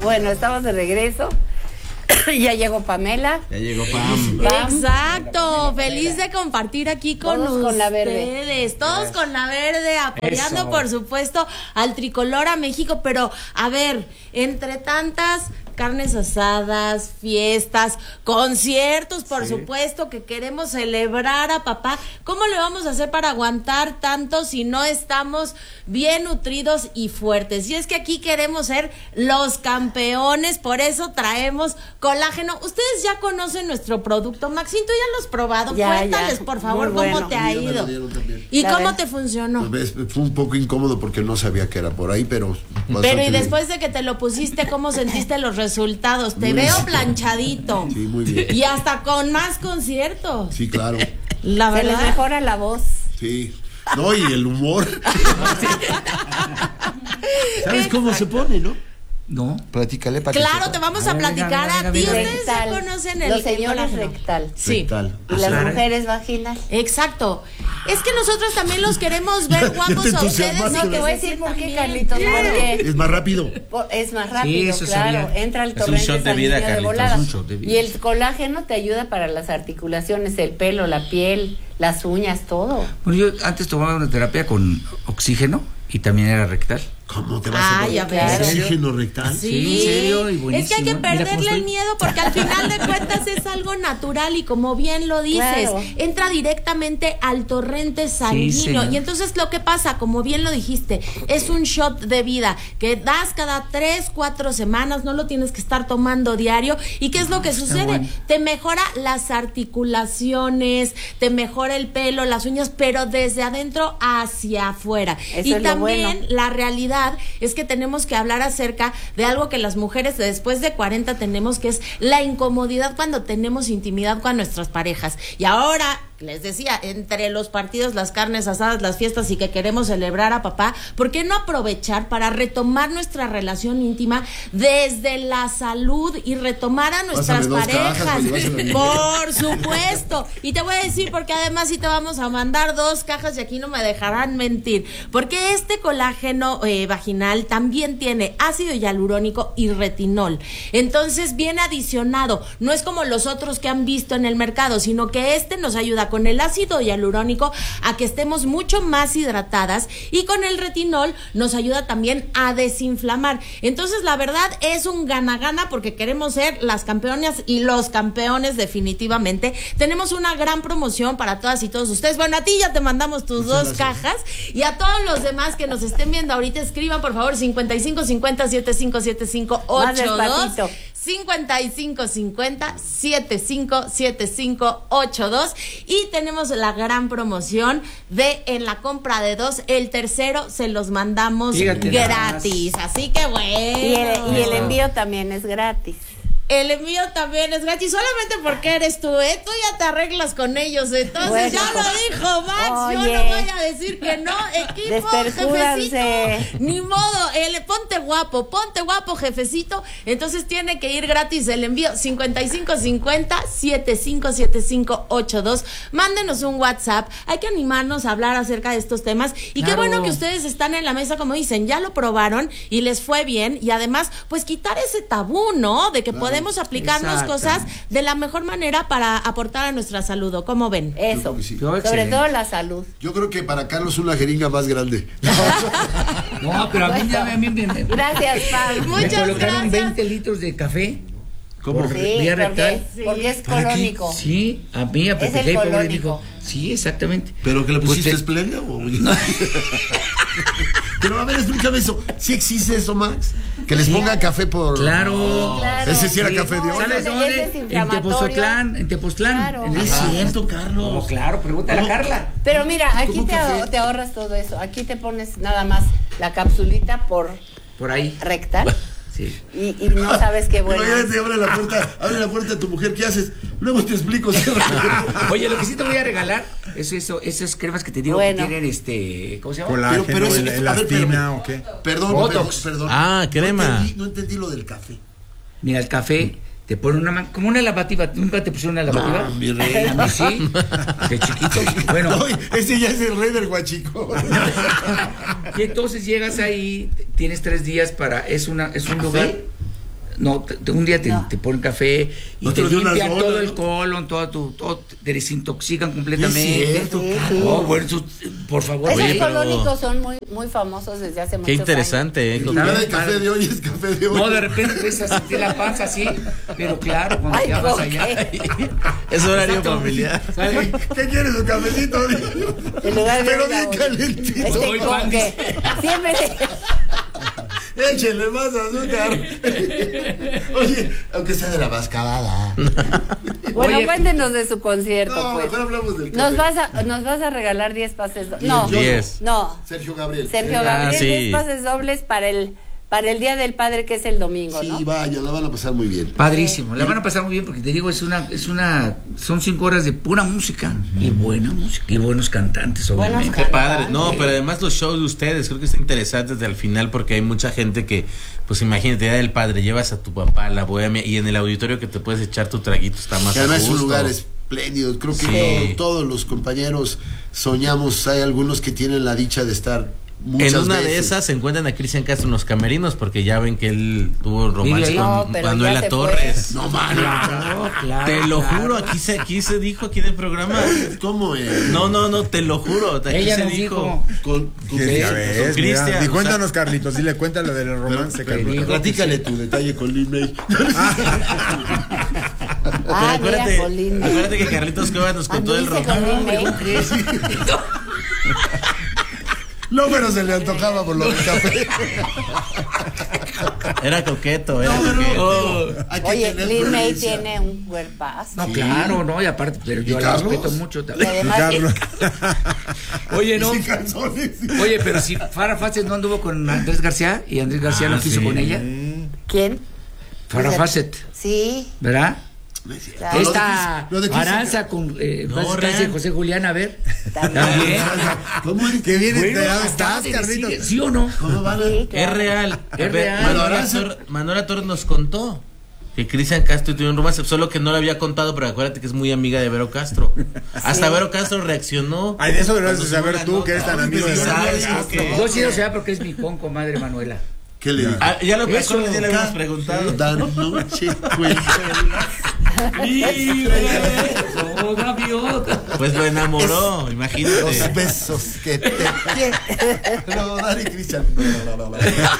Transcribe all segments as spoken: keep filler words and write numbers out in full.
Bueno, estamos de regreso. Ya llegó Pamela. Ya llegó Pam. Pam. Exacto. Feliz de compartir aquí con todos ustedes. Con la verde. Todos Eso. Con la verde, apoyando Eso. Por supuesto al tricolor, a México. Pero, a ver, entre tantas carnes asadas, fiestas, conciertos, por sí. supuesto, que queremos celebrar a papá. ¿Cómo le vamos a hacer para aguantar tanto si no estamos bien nutridos y fuertes? Y es que aquí queremos ser los campeones, por eso traemos colágeno. Ustedes ya conocen nuestro producto, Maxín, tú ya lo has probado. Ya, Cuéntales, ya. Por favor, Muy cómo bueno. te ha ido. ¿Y La cómo ves? te funcionó? Pues, fue un poco incómodo porque no sabía que era por ahí, pero... Pero y después de que te lo pusiste, ¿cómo sentiste los resultados? Te muy veo bien. Planchadito. Sí, muy bien. Y hasta con más conciertos. Sí, claro. La verdad. Se les mejora la voz. Sí. No, y el humor. ¿Sabes cómo se pone, no? No, platícale para Claro, que te vamos a, a ver, platicar venga, venga, a ti. venga, Ustedes rectal. ya conocen el Los señores el rectal. Sí. Rectal. Y las Ajá. mujeres vaginal. Exacto. Es que nosotros también los queremos ver guapos a ustedes. No, te voy a decir por qué, Carlitos. Porque Es más rápido. es más rápido, Sí, claro. sabía. Entra el Es un torrente shot de vida, sanguíneo de Carlitos, volada. es un shot de vida. Y el colágeno te ayuda para las articulaciones, el pelo, la piel, las uñas, todo. Bueno, yo antes tomaba una terapia con oxígeno y también era rectal. ¿Cómo te vas Ah, a ya poner ves. oxígeno rectal? Sí, en serio, y es que hay que buenísimo. Mira cómo perderle estoy. el miedo porque al final de cuentas es algo natural y como bien lo dices, Claro. entra directamente al torrente sanguíneo. señor. Y entonces lo que pasa, como bien lo dijiste, es un shot de vida que das cada tres, cuatro semanas, no lo tienes que estar tomando diario. ¿Y qué es lo que está sucede? bueno. Te mejora las articulaciones, te mejora el pelo, las uñas, pero desde adentro hacia afuera. Eso y es lo también bueno. la realidad es que tenemos que hablar acerca de algo que las mujeres después de cuarenta tenemos, que es la incomodidad cuando tenemos intimidad con nuestras parejas. Y ahora, les decía, entre los partidos, las carnes asadas, las fiestas y que queremos celebrar a papá, ¿por qué no aprovechar para retomar nuestra relación íntima desde la salud y retomar a nuestras Pásame dos parejas? cajas, pues, llévaselo. Por supuesto. Y te voy a decir porque además sí te vamos a mandar dos cajas y aquí no me dejarán mentir. Porque este colágeno eh, vaginal también tiene ácido hialurónico y retinol. Entonces viene adicionado. No es como los otros que han visto en el mercado, sino que este nos ayuda con el ácido hialurónico a que estemos mucho más hidratadas y con el retinol nos ayuda también a desinflamar. Entonces la verdad es un gana-gana porque queremos ser las campeonas y los campeones definitivamente. Tenemos una gran promoción para todas y todos ustedes. Bueno, a ti ya te mandamos tus Muchas dos gracias. cajas y a todos los demás que nos estén viendo ahorita escriban por favor cincuenta y cinco cincuenta setenta y cinco setenta y cinco Más ochenta y dos despacito. cincuenta y cinco cincuenta setenta y cinco setenta y cinco ochenta y dos y tenemos la gran promoción de en la compra de dos, el tercero se los mandamos Fíjate gratis, así que bueno. Y el, y el envío también es gratis. El envío también es gratis, solamente porque eres tú, ¿eh? Tú ya te arreglas con ellos, entonces Bueno, ya lo dijo Max, yo oye. no voy a decir que no, equipo, Desperjúranse. jefecito, ni modo, el, ponte guapo, ponte guapo, jefecito, entonces tiene que ir gratis el envío, cincuenta y cinco cincuenta setenta y cinco setenta y cinco ochenta y dos, mándenos un WhatsApp, hay que animarnos a hablar acerca de estos temas, y qué Claro. bueno que ustedes están en la mesa, como dicen, ya lo probaron, y les fue bien, y además, pues quitar ese tabú, ¿no? De que podemos Podemos aplicarnos Exacto. cosas de la mejor manera para aportar a nuestra salud. ¿O cómo ven? Eso. creo que sí. Yo, Sobre excelente. todo la salud. Yo creo que para Carlos una jeringa más grande. No, pero a mí ya me, a mí me, me- Gracias, Pam. me Muchas colocaron gracias. veinte litros de café. ¿Cómo? Por Sí, vía porque, rectal. porque es ¿Para qué? colónico. Sí, a mí, a Es el Pepe pobre colónico. dijo. Sí, exactamente. ¿Pero que le Pues pusiste te- esplenda o...? Pero a ver, explícame eso. ¿Sí existe eso, Max? Que les ponga café por... Claro. Claro. Ese sí era Sí. café de hoy. ¿Sabes Ese- dónde? ese es En inflamatorio. Tepoztlán, en Tepoztlán. Claro. En el- Es cierto, Carlos. No, claro, pregúntale a ¿Cómo? Carla. Pero mira, aquí ¿Cómo te, café? ahor- te ahorras todo eso. Aquí te pones nada más la capsulita por Por ahí. rectal Sí. y, y no sabes qué bueno. Imagínate, abre la puerta, abre la puerta a tu mujer, ¿qué haces? Luego te explico. Oye, lo que sí te voy a regalar es eso, esas cremas que te digo Bueno. que tienen este, ¿cómo se llama? Pero- Colágeno, pero es- el- es- el a ver, elastina, espérame. ¿o qué? Perdón, Botox. perdón, perdón. Ah, crema. No entendí, no entendí lo del café. Mira, el café te pone una man- como una lavativa. ¿Nunca te pusieron una lavativa? No, mi rey. A mí sí, de chiquito. Bueno, No, ese ya es el rey del guachico. y entonces llegas ahí, tienes tres días para, es una, es un lugar. No, te- un día te, No. te ponen café y No te te dio una limpian zona, todo ¿no? el colon, todo tu, todo, te desintoxican completamente. Es cierto, Sí, sí. Oh, bueno, eso, por favor. Esos Oye, pero- colónicos son muy, muy famosos desde hace muchos Qué años. interesante, ¿eh? Tu Coco? cara de café de hoy es café de hoy. No, de repente empiezas a sentir la panza así, pero claro, cuando Ay, ya vas ¿por allá. qué? Es horario Exacto. familiar. ¿Sabes? ¿Qué quieres, un cafecito? En lugar de Pero una bien olla. calentito. Este Voy, con Pandis. que siempre Échenle más azúcar. Oye, aunque sea de la mascabada. Bueno, Oye. cuéntenos de su concierto, No, pues. mejor hablamos del Nos café. vas a, nos vas a regalar diez pases dobles. No, Diez. no. Sergio Gabriel. Sergio Ah, Gabriel, sí. diez pases dobles para el, para el Día del Padre, que es el domingo, Sí, ¿no? vaya, la van a pasar muy bien. Padrísimo, la van a pasar muy bien porque te digo, es una, es una, son cinco horas de pura música y buena música y buenos cantantes, Buenos obviamente. Qué padre. No, Cantantes. pero además los shows de ustedes creo que está interesante desde el final porque hay mucha gente que, pues imagínate, Día del Padre, llevas a tu papá a la bohemia y en el auditorio que te puedes echar tu traguito está más Que a además es un gusto. lugar espléndido. Creo que Sí. todo- todos los compañeros soñamos. Hay algunos que tienen la dicha de estar muchas En una veces. de esas se encuentran a Cristian Castro en los camerinos porque ya ven que él tuvo un romance Vive ahí. con No, pero ya Manuela se Torres. No, mano. Claro, claro, Te lo claro. juro, aquí se, aquí se dijo aquí en el programa. ¿Cómo es? No, no, no, te lo juro. Aquí Ella se nos dijo. dijo. Con, con- Sí, ya con ves, mira. Cristian, Y o sea- cuéntanos, Carlitos, dile, cuéntalo del romance, Pero- Carlitos. Platícale tu detalle con Lin May. Pero Ah, acuérdate, mira, Colín. acuérdate que Carlitos Cuevas nos contó del Anduviste romance. con Lin May. No, pero se le antojaba por lo del café. Era coqueto, era coqueto. Hay que Oye, tener Lin May prudencia. tiene un cuerpazo. No, claro, no, y aparte, pero yo ¿Y la Carlos? respeto mucho Y también. además, Carlos. Oye, no. Sin calzones. Oye, pero si Farrah Fawcett no anduvo con Andrés García y Andrés García Ah, no quiso sí. con ella. ¿quién? Farrah Fawcett, Sí, ¿verdad? claro. Esta lo de Cristian- Aranza con eh, No, paz descanse, real. José Julián, a ver. También. También. ¿Cómo eres? Qué bien Bueno, enterado acaba estás, de Carlitos. decir, ¿sí o no? ¿Cómo van a- Sí, Es claro. real. Es A ver, real. Manuela, Aranza. Tor- Manuela Torres nos contó que Cristian Castro tuvo un romance, solo que no lo había contado, pero acuérdate que es muy amiga de Vero Castro. Hasta Vero Castro reaccionó. Ay, de eso deberías de Cuando saber subió la tú, que eres nota. tan amigo de Pero Vero sabes Castro. que- Yo sí lo sé porque es mi con comadre Manuela. ¿Qué le digo? Ah, ya lo Eso, pasó, ya le habíamos Ca- preguntado. Da noche cuenta. Oh, gaviota. Pues lo enamoró, Los imagínate. besos que te quiero dar y Cristian. No, no, no, no.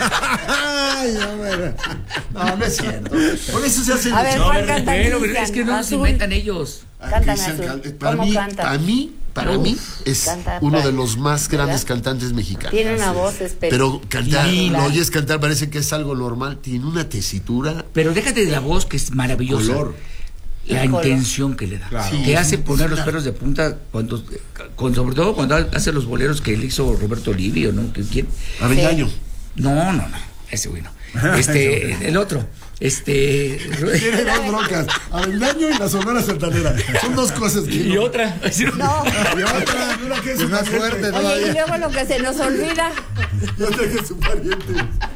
Ay, hombre. No, no es cierto. Por eso se hace A ver, No, ¿cuál pero, canta pero Cristian? es que no se Azul. inventan ellos. Cántame, Azul. Para ¿Cómo mí, canta? para mí, para Uf. mí es Canta uno de padre. los más grandes ¿Verdad? cantantes mexicanos. Tiene una voz especial. Pero cantar, Divina. lo oyes cantar, parece que es algo normal. Tiene una tesitura, Pero déjate de la voz que es maravillosa. color. La El color. intención que le da. Claro. Te Sí, hace es poner los una- pelos de punta cuando, con, sobre todo cuando hace los boleros que le hizo Roberto Livio, ¿no? ¿Que- ¿Quién? Avendaño. No, no, no. Ese güey no. Este, el otro. Este. Tiene dos broncas, Avendaño y la Sonora Santanera. Son dos cosas que Y no- otra. No. Y otra, una que es Es su más pariente. fuerte Oye, y todavía. luego lo que se nos olvida, Y otra que es su pariente.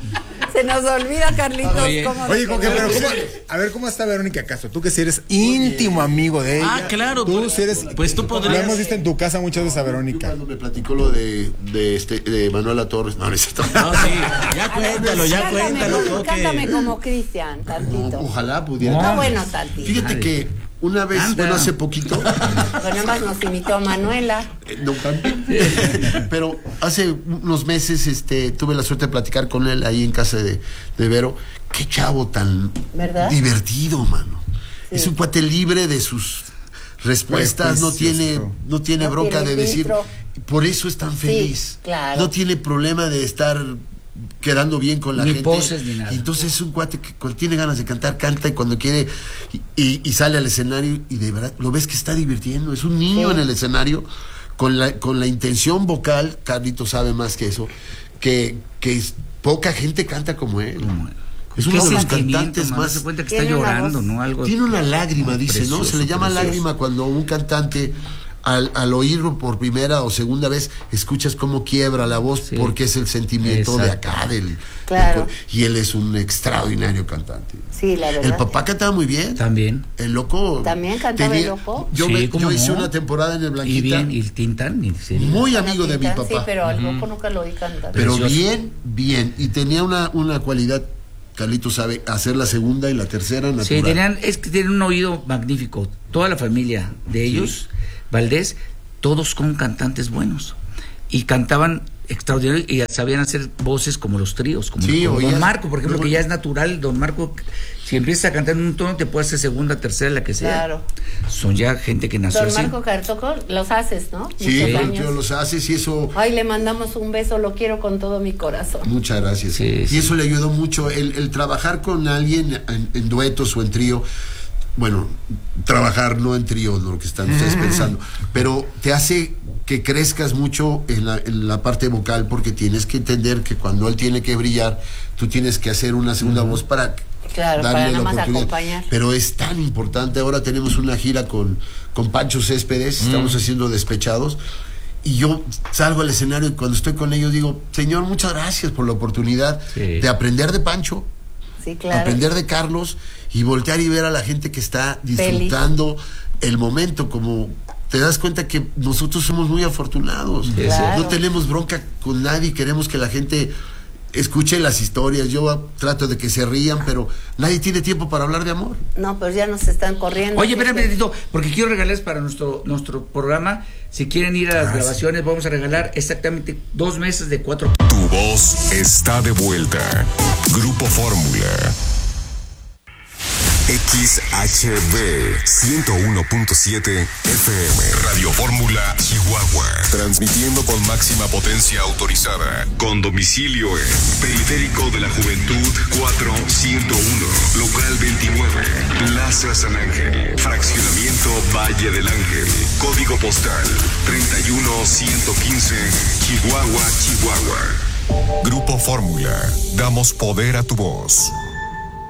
se nos olvida, Carlitos, Oye. cómo Oye, nos Coque, pero olvida. ¿cómo, a ver, ¿cómo está Verónica Castro? Tú que si eres íntimo amigo de ella. Ah, claro, Tú pues- si eres. pues tú podrías- Lo hemos visto en tu casa muchas veces a Yo Verónica. cuando me platicó lo de, de, este, de Manuela Torres. No, no es cierto. No, sí, ya cuéntalo, ya Cántame cuéntalo, como- Coque. Cántame como Cristian, tantito. Ojalá pudiera. Está bueno, tantito. Fíjate que una vez, Anda. bueno, hace poquito, Pero nada más nos imitó Manuela. eh, no también, pero hace unos meses este, tuve la suerte de platicar con él ahí en casa de, de Vero. Qué chavo tan ¿Verdad? divertido, mano. Sí. Es un cuate libre de sus respuestas, no Prejuicios, tiene, ¿no? no tiene No bronca tiene de decir. filtro. Por eso es tan feliz. claro. No tiene problema de estar quedando bien con la Ni gente. poses ni nada. Y entonces es un cuate que cuando tiene ganas de cantar, canta y cuando quiere y, y- y sale al escenario y de verdad lo ves que está divirtiendo. Es un niño Sí. en el escenario con la, con la intención vocal, Carlito sabe más que eso, que, que es- poca gente canta como él. Es Qué uno de los sentimiento, cantantes man, más... se cuenta que está Tiene una llorando, voz- ¿no? Algo. Tiene una lágrima, dice, ¿no? Precioso, Se le llama precioso. lágrima cuando un cantante, al, al oírlo por primera o segunda vez, escuchas cómo quiebra la voz Sí. porque es el sentimiento de Exacto. acá. Del, Claro. del- y él es un extraordinario cantante. Sí, la verdad. El papá cantaba muy bien. También. El loco. ¿También cantaba el loco? Yo, Sí, me- ¿cómo yo hice no? una temporada en el Blanquita. Y bien, y el Tintán, en serio. Muy amigo de mi Tintán, papá. Sí, pero al loco nunca lo oí cantar. Pero Precioso. bien, bien. Y tenía una, una cualidad Carlito sabe hacer la segunda y la tercera natural. Sí, tenían, es que tienen un oído magnífico. Toda la familia de ellos, sí. Valdés, todos son cantantes buenos. Y cantaban extraordinario y sabían hacer voces como los tríos, como, sí, como Don es, Marco, por ejemplo, no, que ya es natural. Don Marco, si empiezas a cantar en un tono, te puede hacer segunda, tercera, la que sea. Claro. Son ya gente que nació Don así. Marco Cartoco, los haces, ¿no? Sí, Muchos yo los haces y eso... Ay, le mandamos un beso, lo quiero con todo mi corazón. Muchas gracias. Sí, y sí. eso le ayudó mucho, el, el trabajar con alguien en, en duetos o en trío. Bueno, trabajar no en trío, lo que están ustedes pensando, pero te hace que crezcas mucho en la, en la parte vocal, porque tienes que entender que cuando él tiene que brillar, tú tienes que hacer una segunda uh-huh. voz para claro, darle para la nada más oportunidad. Acompañar. Pero es tan importante. Ahora tenemos una gira con, con Pancho Céspedes, mm. estamos haciendo Despechados. Y yo salgo al escenario y cuando estoy con ellos digo, Señor, muchas gracias por la oportunidad sí. de aprender de Pancho, sí, claro. aprender de Carlos y voltear y ver a la gente que está disfrutando feliz. El momento, como te das cuenta que nosotros somos muy afortunados. Sí, claro. No tenemos bronca con nadie, queremos que la gente escuche las historias. Yo trato de que se rían, pero nadie tiene tiempo para hablar de amor. No, pues ya nos están corriendo. Oye, espérame, Pedrito, porque quiero regalarles para nuestro nuestro programa. Si quieren ir a las Gracias. grabaciones, vamos a regalar exactamente dos meses de cuatro. Tu voz está de vuelta. Grupo Fórmula. X H B ciento uno punto siete F M Radio Fórmula Chihuahua, transmitiendo con máxima potencia autorizada, con domicilio en Periférico de la Juventud cuatro ciento uno, local veintinueve, Plaza San Ángel, fraccionamiento Valle del Ángel, código postal treinta y uno ciento quince, Chihuahua, Chihuahua. Grupo Fórmula, damos poder a tu voz.